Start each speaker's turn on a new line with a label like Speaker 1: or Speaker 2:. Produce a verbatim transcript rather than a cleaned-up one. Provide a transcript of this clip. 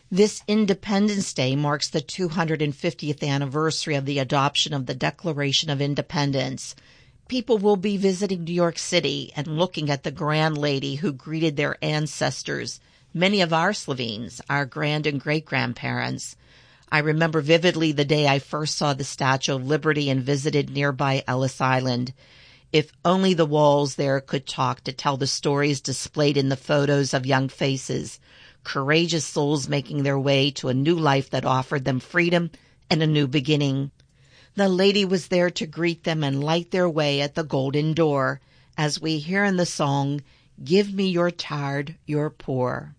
Speaker 1: This Independence Day marks the two hundred fiftieth anniversary of the adoption of the Declaration of Independence. People will be visiting New York City and looking at the grand lady who greeted their ancestors, many of our Slovenes, our grand and great-grandparents. I remember vividly the day I first saw the Statue of Liberty and visited nearby Ellis Island. If only the walls there could talk to tell the stories displayed in the photos of young faces, courageous souls making their way to a new life that offered them freedom and a new beginning. The lady was there to greet them and light their way at the golden door, as we hear in the song, "Give me your tired, your poor."